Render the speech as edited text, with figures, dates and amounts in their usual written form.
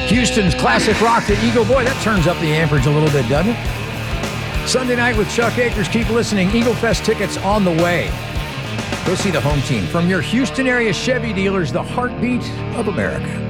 Houston's classic rock, the Eagle. Boy, that turns up the amperage a little bit, doesn't it? Sunday night with Chuck Akers. Keep listening. Eagle Fest tickets on the way. Go see the home team from your Houston area Chevy dealers, the heartbeat of America.